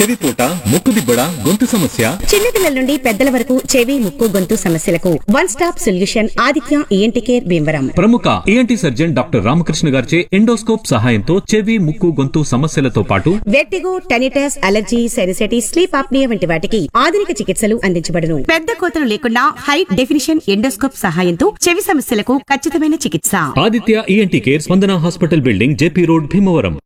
చెవిపోట, ముక్కుదిబ్బడ, గొంతు సమస్య, చిన్నపిల్లల నుండి పెద్దల వరకు చెవి, ముక్కు, గొంతు సమస్యలకు one stop solution Aditya ENT care Bhimavaram. ప్రముఖ ఈఎన్టీ సర్జన్ డాక్టర్ రామకృష్ణ గారిచే ఎండోస్కోప్ సహాయంతో చెవి, ముక్కు, గొంతు సమస్యలతో పాటు vertigo, tinnitus, allergy, sinusitis, sleep apnoea వంటి వాటికి ఆధునిక చికిత్సలు అందించబడును. పెద్ద కోతలు లేకుండా హై డెఫినిషన్ ఎండోస్కోప్ సహాయంతో చెవి సమస్యలకు ఖచ్చితమైన చికిత్స. ఆదిత్య ఈఎన్టీ కేర్, స్పందన hospital building, JP road, Bhimavaram.